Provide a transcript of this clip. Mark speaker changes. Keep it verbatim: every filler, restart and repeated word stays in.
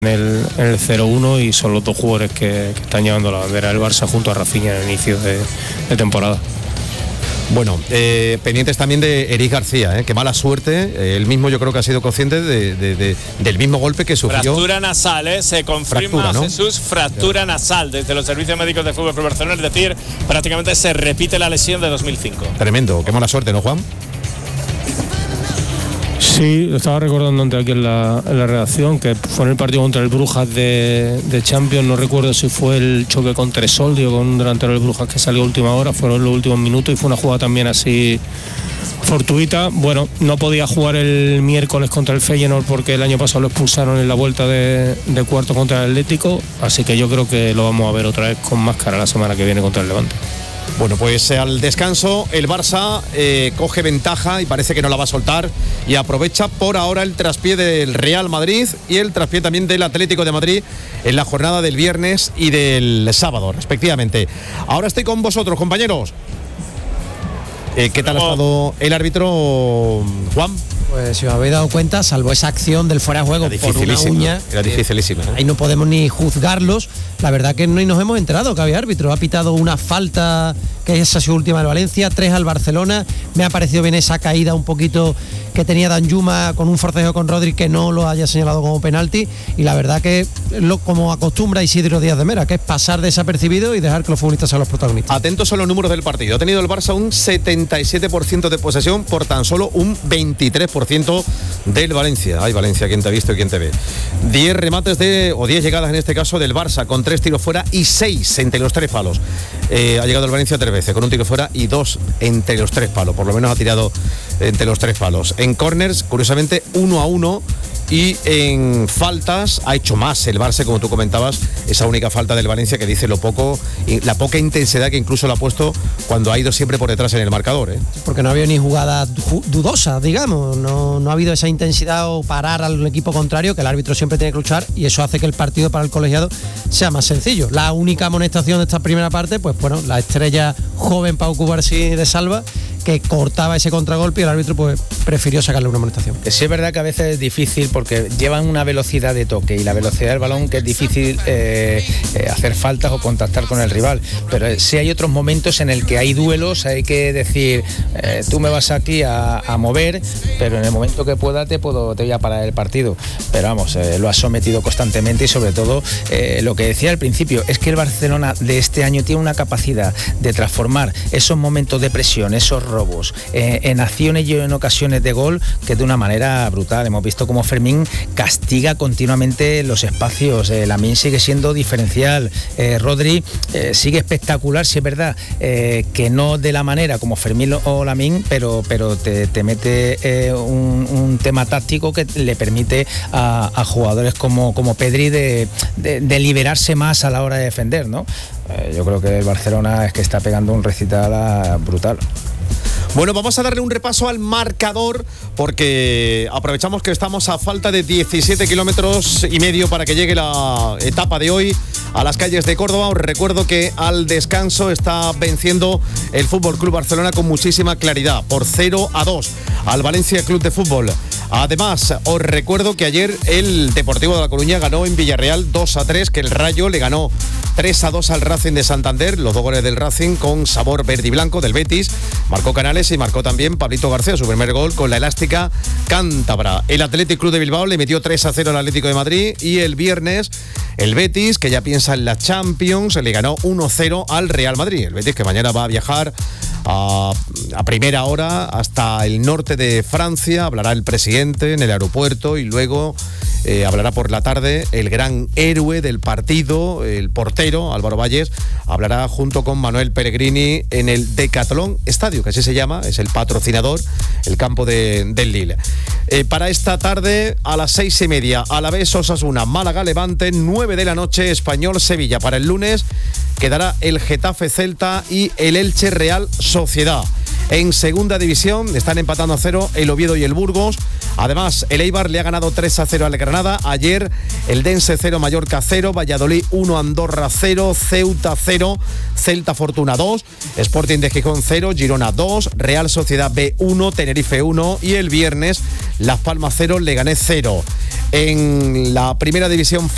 Speaker 1: en el, en el cero uno y son los dos jugadores que, que están llevando la bandera del Barça junto a Rafinha en el inicio de, de temporada.
Speaker 2: Bueno, eh, pendientes también de Eric García, eh, que mala suerte, eh, él mismo yo creo que ha sido consciente de, de, de, del mismo golpe que sufrió.
Speaker 3: Fractura nasal, eh, se confirma,
Speaker 2: Fractura, ¿no?
Speaker 3: Jesús, fractura nasal desde los servicios médicos de Fútbol Club Barcelona, es decir, prácticamente se repite la lesión de dos mil cinco.
Speaker 2: Tremendo, qué mala suerte, ¿no, Juan?
Speaker 1: Sí, lo estaba recordando antes aquí en la, en la redacción, que fue en el partido contra el Brujas de, de Champions, no recuerdo si fue el choque con Tresoldi o con un delantero del Brujas que salió a última hora, fueron los últimos minutos y fue una jugada también así fortuita. Bueno, no podía jugar el miércoles contra el Feyenoord porque el año pasado lo expulsaron en la vuelta de, de cuarto contra el Atlético, así que yo creo que lo vamos a ver otra vez con máscara la semana que viene contra el Levante.
Speaker 2: Bueno, pues al descanso el Barça eh, coge ventaja y parece que no la va a soltar y aprovecha por ahora el traspié del Real Madrid y el traspié también del Atlético de Madrid en la jornada del viernes y del sábado, respectivamente. Ahora estoy con vosotros, compañeros. Eh, ¿Qué tal ha estado el árbitro, Juan?
Speaker 4: Pues si os habéis dado cuenta, salvo esa acción del fuera de juego por una uña,
Speaker 2: era dificilísima, ¿no?
Speaker 4: Ahí no podemos ni juzgarlos. La verdad que no nos hemos enterado que había árbitro. Ha pitado una falta, que es esa su última del Valencia, tres al Barcelona. Me ha parecido bien esa caída un poquito que tenía Danjuma con un forcejeo con Rodri, que no lo haya señalado como penalti. Y la verdad que lo, como acostumbra Isidro Díaz de Mera, que es pasar desapercibido y dejar que los futbolistas sean los protagonistas.
Speaker 2: Atentos a los números del partido. Ha tenido el Barça un setenta y siete por ciento de posesión por tan solo un veintitrés por ciento del Valencia. Ay, Valencia, ¿quién te ha visto y quién te ve? diez remates de, o diez llegadas en este caso del Barça, con tres tiros fuera y seis entre los tres palos. Eh, ha llegado el Valencia tres veces, con un tiro fuera y dos entre los tres palos. Por lo menos ha tirado entre los tres palos. En corners, curiosamente, uno a uno. Y en faltas ha hecho más el Barça, como tú comentabas, esa única falta del Valencia que dice lo poco, la poca intensidad que incluso lo ha puesto cuando ha ido siempre por detrás en el marcador, ¿eh?
Speaker 4: Porque no ha habido ni jugadas dudosas, digamos, no, no ha habido esa intensidad o parar al equipo contrario, que el árbitro siempre tiene que luchar, y eso hace que el partido para el colegiado sea más sencillo. La única amonestación de esta primera parte, pues bueno, la estrella joven Pau Cubarsí de Salva, que cortaba ese contragolpe y el árbitro pues prefirió sacarle una amonestación.
Speaker 5: Sí, es verdad que a veces es difícil porque llevan una velocidad de toque y la velocidad del balón que es difícil eh, eh, hacer faltas o contactar con el rival, pero eh, sí hay otros momentos en el que hay duelos, hay que decir eh, tú me vas aquí a, a mover, pero en el momento que pueda te puedo te voy a parar el partido, pero vamos, eh, lo ha sometido constantemente y sobre todo eh, lo que decía al principio es que el Barcelona de este año tiene una capacidad de transformar esos momentos de presión, esos robos, eh, en acciones y en ocasiones de gol, que de una manera brutal. Hemos visto cómo Fermín castiga continuamente los espacios, eh, Lamine sigue siendo diferencial, eh, Rodri eh, sigue espectacular, si es verdad eh, que no de la manera como Fermín o Lamine, pero, pero te, te mete eh, un, un tema táctico que le permite a, a jugadores como, como Pedri de, de, de liberarse más a la hora de defender, ¿no? Eh, yo creo que el Barcelona es que está pegando un recital brutal.
Speaker 2: Bueno, vamos a darle un repaso al marcador porque aprovechamos que estamos a falta de diecisiete kilómetros y medio para que llegue la etapa de hoy a las calles de Córdoba. Os recuerdo que al descanso está venciendo el F C Barcelona con muchísima claridad por cero a dos al Valencia Club de Fútbol. Además, os recuerdo que ayer el Deportivo de La Coruña ganó en Villarreal dos a tres, que el Rayo le ganó tres a dos al Racing de Santander, los dos goles del Racing con sabor verde y blanco del Betis. Marcó Canales y marcó también Pablito García su primer gol con la elástica cántabra. El Athletic Club de Bilbao le metió tres a cero al Atlético de Madrid y el viernes el Betis, que ya piensa en la Champions, le ganó uno cero al Real Madrid. El Betis que mañana va a viajar a, a primera hora hasta el norte de Francia, hablará el presidente en el aeropuerto y luego eh, hablará por la tarde el gran héroe del partido, el portero Álvaro Valles, hablará junto con Manuel Pellegrini en el Decathlon Estadio, que así se llama, es el patrocinador, el campo de, del Lille. Eh, para esta tarde a las seis y media, Alavés Osasuna, Málaga Levante, nueve de la noche, Español Sevilla. Para el lunes quedará el Getafe Celta y el Elche Real Sociedad. En segunda división están empatando a cero el Oviedo y el Burgos. Además, el Eibar le ha ganado tres a cero al Granada. Ayer el Dense cero, Mallorca cero, Valladolid uno, Andorra cero, Ceuta cero, Celta Fortuna dos, Sporting de Gijón cero, Girona dos, Real Sociedad B uno, Tenerife uno y el viernes Las Palmas cero, Leganés cero. En la primera división